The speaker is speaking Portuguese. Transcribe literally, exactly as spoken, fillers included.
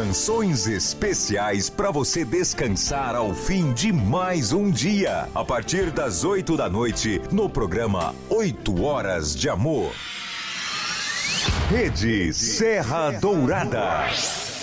Canções especiais para você descansar ao fim de mais um dia. A partir das oito da noite, no programa Oito Horas de Amor. Rede Serra Dourada.